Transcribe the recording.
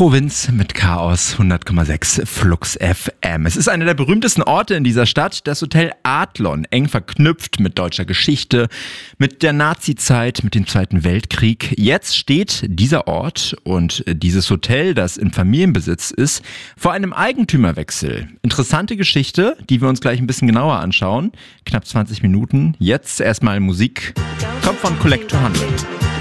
Provinz mit Chaos 100,6 Flux FM. Es ist einer der berühmtesten Orte in dieser Stadt, das Hotel Adlon, eng verknüpft mit deutscher Geschichte, mit der Nazi-Zeit, mit dem Zweiten Weltkrieg. Jetzt steht dieser Ort und dieses Hotel, das in Familienbesitz ist, vor einem Eigentümerwechsel. Interessante Geschichte, die wir uns gleich ein bisschen genauer anschauen. Knapp 20 Minuten. Jetzt erstmal Musik. Kommt von Collector 100.